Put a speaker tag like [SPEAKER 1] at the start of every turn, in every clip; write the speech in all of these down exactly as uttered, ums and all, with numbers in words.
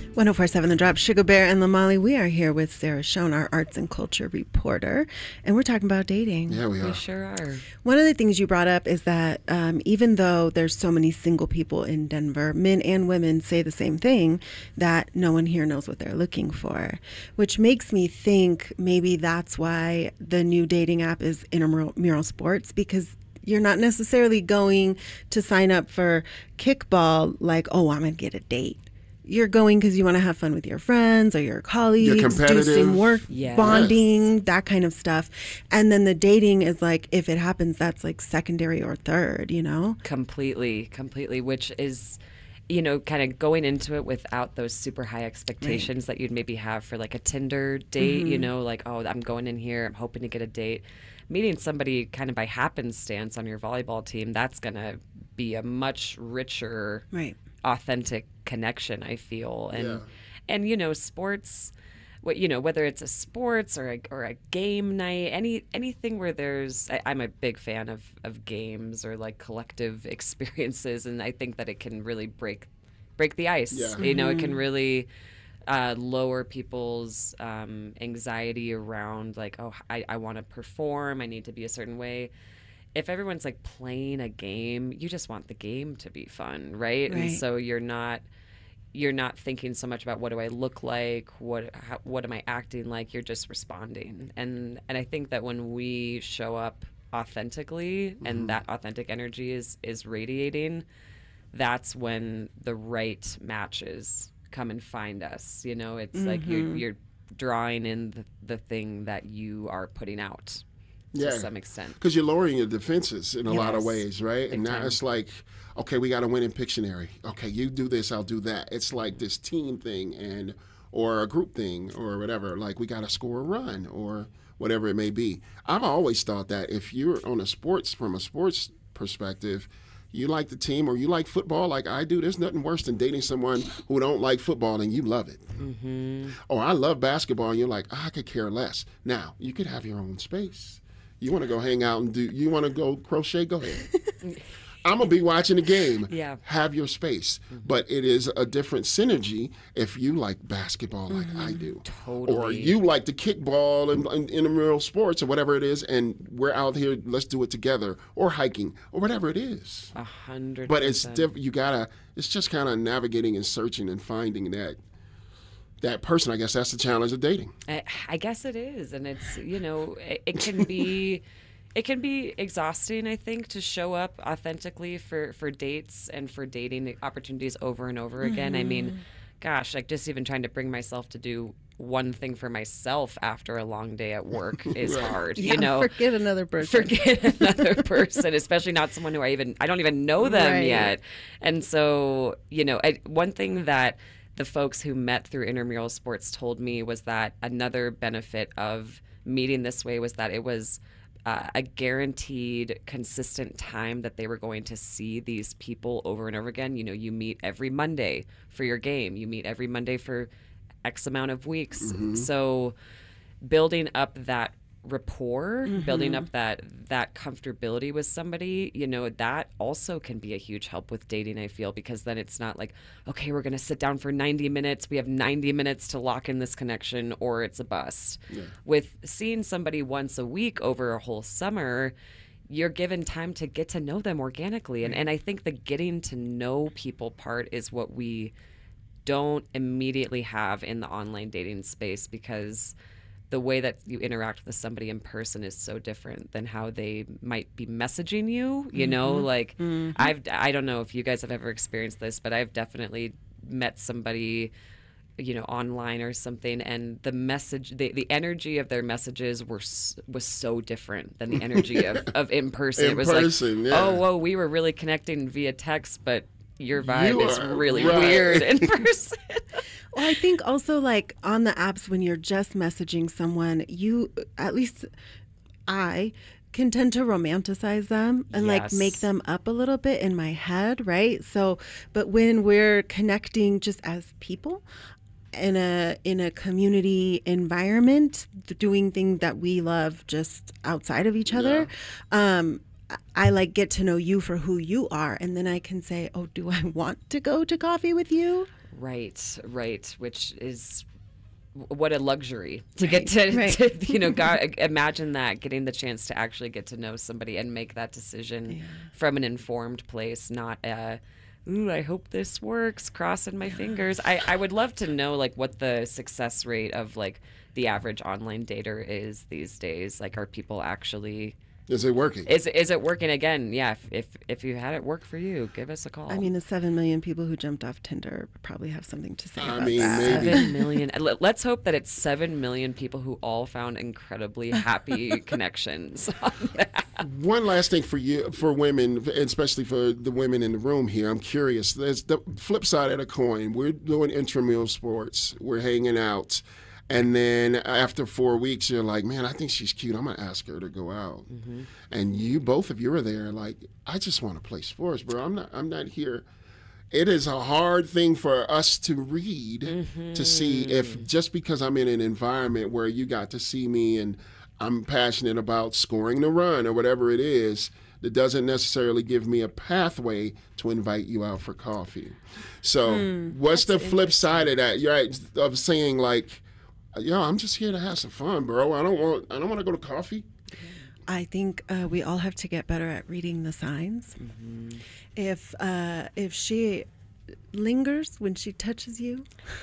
[SPEAKER 1] one oh four point seven The Drop, Sugar Bear and Lamali. We are here with Sarah Schoen, our arts and culture reporter, and we're talking about dating.
[SPEAKER 2] Yeah, we are.
[SPEAKER 3] We sure are.
[SPEAKER 1] One of the things you brought up is that um, even though there's so many single people in Denver, men and women say the same thing, that no one here knows what they're looking for, which makes me think maybe that's why the new dating app is Intramural Sports, because you're not necessarily going to sign up for kickball like, oh, I'm going to get a date. You're going because you want to have fun with your friends or your colleagues,
[SPEAKER 2] You're
[SPEAKER 1] do some work,
[SPEAKER 3] Yes.
[SPEAKER 1] bonding, that kind of stuff. And then the dating is like, if it happens, that's like secondary or third, you know?
[SPEAKER 3] Completely, completely, which is, you know, kind of going into it without those super high expectations that you'd maybe have for like a Tinder date, you know, like, oh, I'm going in here, I'm hoping to get a date. Meeting somebody kind of by happenstance on your volleyball team, that's going to be a much richer,
[SPEAKER 1] Right.
[SPEAKER 3] authentic connection, I feel. And,
[SPEAKER 2] Yeah.
[SPEAKER 3] and you know, sports, what you know, whether it's a sports or a, or a game night, any anything where there's, I, I'm a big fan of, of games or like collective experiences, and I think that it can really break break the ice.
[SPEAKER 2] Yeah.
[SPEAKER 3] You know, it can really uh, lower people's um, anxiety around like, oh, I, I want to perform, I need to be a certain way. If everyone's like playing a game, you just want the game to be fun, right?
[SPEAKER 1] Right.
[SPEAKER 3] And so you're not you're not thinking so much about what do I look like, what how, what am I acting like. You're just responding, and and I think that when we show up authentically
[SPEAKER 2] Mm-hmm.
[SPEAKER 3] and that authentic energy is is radiating, that's when the right matches come and find us. You know, it's like you're you're drawing in the, the thing that you are putting out
[SPEAKER 2] Yeah.
[SPEAKER 3] to some extent.
[SPEAKER 2] Because you're lowering your defenses in a lot of
[SPEAKER 3] Yes.
[SPEAKER 2] ways, right?
[SPEAKER 3] Big
[SPEAKER 2] And now
[SPEAKER 3] time.
[SPEAKER 2] it's like, okay, we got to win in Pictionary. Okay, you do this, I'll do that. It's like this team thing and or a group thing or whatever. Like we got to score a run or whatever it may be. I've always thought that if you're on a sports from a sports perspective, you like the team or you like football like I do, there's nothing worse than dating someone who don't like football and you love it. Mm-hmm. Or I love basketball and you're like, I could care less. Now, you could have your own space. You want to go hang out and do, you want to go crochet, go ahead. I'm going to be watching the game.
[SPEAKER 3] Yeah.
[SPEAKER 2] Have your space. But it is a different synergy if you like basketball like I do.
[SPEAKER 3] Totally.
[SPEAKER 2] Or you like the kickball and, and intramural sports or whatever it is, and we're out here, let's do it together. Or hiking, or whatever it is.
[SPEAKER 3] A hundred
[SPEAKER 2] But it's
[SPEAKER 3] percent.
[SPEAKER 2] diff- you got to, it's just kind of navigating and searching and finding that that person. I guess that's the challenge of dating.
[SPEAKER 3] I, I guess it is, and it's you know it, it can be it can be exhausting, I think, to show up authentically for for dates and for dating opportunities over and over again. I mean, gosh, like just even trying to bring myself to do one thing for myself after a long day at work is hard.
[SPEAKER 1] Yeah,
[SPEAKER 3] you know,
[SPEAKER 1] forget another person.
[SPEAKER 3] forget another person, especially not someone who I even I don't even know them
[SPEAKER 1] Right.
[SPEAKER 3] yet. And so, you know, I, one thing that the folks who met through intramural sports told me was that another benefit of meeting this way was that it was uh, a guaranteed, consistent time that they were going to see these people over and over again. You know, you meet every Monday for your game. You meet every Monday for X amount of weeks. So building up that rapport, building up that that comfortability with somebody, you know, that also can be a huge help with dating, I feel, because then it's not like, okay, we're going to sit down for ninety minutes. We have ninety minutes to lock in this connection or it's a bust. With seeing somebody once a week over a whole summer, you're given time to get to know them organically. And, and I think the getting to know people part is what we don't immediately have in the online dating space, because the way that you interact with somebody in person is so different than how they might be messaging you, you know, like I've, I don't know if you guys have ever experienced this, but I've definitely met somebody, you know, online or something, and the message, the, the energy of their messages were s- was so different than the energy of, of in person.
[SPEAKER 2] In
[SPEAKER 3] It was
[SPEAKER 2] person,
[SPEAKER 3] like,
[SPEAKER 2] yeah.
[SPEAKER 3] oh, whoa, we were really connecting via text, but your vibe
[SPEAKER 2] You
[SPEAKER 3] is
[SPEAKER 2] are
[SPEAKER 3] really
[SPEAKER 2] right.
[SPEAKER 3] weird in person.
[SPEAKER 1] Well, I think also like on the apps when you're just messaging someone, you, at least I, can tend to romanticize them and like
[SPEAKER 3] Yes.
[SPEAKER 1] make them up a little bit in my head, right? So, but when we're connecting just as people in a in a community environment, doing things that we love just outside of each other, um, I like get to know you for who you are, and then I can say, oh, do I want to go to coffee with you?
[SPEAKER 3] Right, right, which is what a luxury to
[SPEAKER 1] Right,
[SPEAKER 3] get to,
[SPEAKER 1] right.
[SPEAKER 3] to you know, God, imagine that, getting the chance to actually get to know somebody and make that decision
[SPEAKER 1] Yeah.
[SPEAKER 3] from an informed place, not a, ooh, I hope this works, crossing my fingers. I, I would love to know, like, what the success rate of, like, the average online dater is these days. Like, are people actually...
[SPEAKER 2] Is it working?
[SPEAKER 3] Is is it working again? Yeah. If, if if you had it work for you, give us a call.
[SPEAKER 1] I mean, the seven million people who jumped off Tinder probably have something to say
[SPEAKER 2] I
[SPEAKER 1] about
[SPEAKER 2] mean,
[SPEAKER 1] that.
[SPEAKER 2] maybe.
[SPEAKER 3] Seven million. Let- Let's hope that it's seven million people who all found incredibly happy connections on that.
[SPEAKER 2] One last thing for you, for women, especially for the women in the room here. I'm curious. There's the flip side of the coin. We're doing intramural sports. We're hanging out. And then after four weeks, you're like, man, I think she's cute. I'm going to ask her to go out. Mm-hmm. And you, both of you are there like, I just want to play sports, bro. I'm not, I'm not here. It is a hard thing for us to read, mm-hmm. to see if just because I'm in an environment where you got to see me and I'm passionate about scoring the run or whatever it is, that doesn't necessarily give me a pathway to invite you out for coffee. So mm, what's the flip side of that? You're right, of saying like, yo, I'm just here to have some fun, bro. I don't want I don't want to go to coffee.
[SPEAKER 1] I think uh, we all have to get better at reading the signs. Mm-hmm. If uh, if she lingers when she touches you,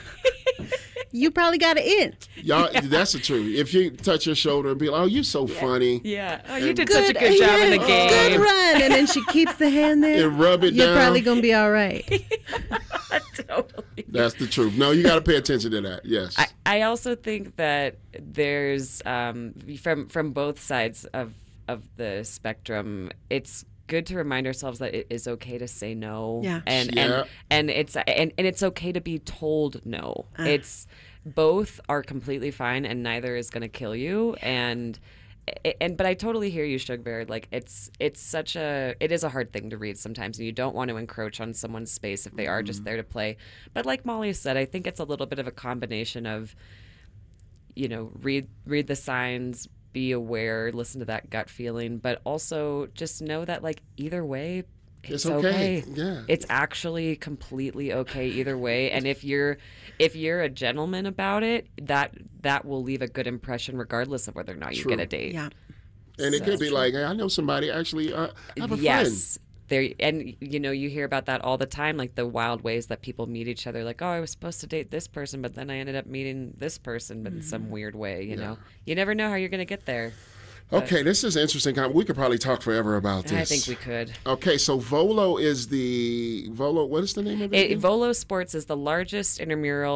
[SPEAKER 1] you probably got it in.
[SPEAKER 2] Y'all, yeah. That's the truth. If you touch her shoulder and be like, oh, you're so
[SPEAKER 3] yeah.
[SPEAKER 2] funny.
[SPEAKER 3] Yeah. Oh, you did
[SPEAKER 1] good,
[SPEAKER 3] such a good job
[SPEAKER 1] yeah,
[SPEAKER 3] in the game.
[SPEAKER 1] Good run. And then she keeps the hand there.
[SPEAKER 2] And rub it
[SPEAKER 1] you're
[SPEAKER 2] down.
[SPEAKER 1] You're probably going to be all right.
[SPEAKER 3] Totally.
[SPEAKER 2] That's the truth. No, you got to pay attention to that. Yes.
[SPEAKER 3] I, I also think that there's, um, from from both sides of, of the spectrum, it's good to remind ourselves that it is okay to say no.
[SPEAKER 1] Yeah.
[SPEAKER 3] And
[SPEAKER 2] yeah.
[SPEAKER 3] and and it's and, and it's okay to be told no. Uh. It's both are completely fine and neither is going to kill you. And and but I totally hear you, Sugar Bear. Like it's it's such a it is a hard thing to read sometimes, and you don't want to encroach on someone's space if they are mm-hmm. just there to play. But like Molly said, I think it's a little bit of a combination of, you know, read read the signs, be aware, listen to that gut feeling, but also just know that like either way, it's,
[SPEAKER 2] it's okay.
[SPEAKER 3] okay.
[SPEAKER 2] Yeah.
[SPEAKER 3] It's actually completely okay either way. And if you're if you're a gentleman about it, that that will leave a good impression regardless of whether or not you
[SPEAKER 2] True.
[SPEAKER 3] get a date.
[SPEAKER 1] Yeah.
[SPEAKER 2] And
[SPEAKER 3] So-
[SPEAKER 2] it could be like, hey, I know somebody actually uh, I have a
[SPEAKER 3] yes. There and you know you hear about that all the time, like the wild ways that people meet each other. Like, oh, I was supposed to date this person, but then I ended up meeting this person, but in some weird way. You
[SPEAKER 2] Yeah.
[SPEAKER 3] know, you never know how you're going to get there.
[SPEAKER 2] friend. Okay, this is interesting. We could probably talk forever about this.
[SPEAKER 3] I think we could.
[SPEAKER 2] Okay, so Volo is the Volo. What is the name of it?
[SPEAKER 3] It,
[SPEAKER 2] again?
[SPEAKER 3] Volo Sports is the largest intramural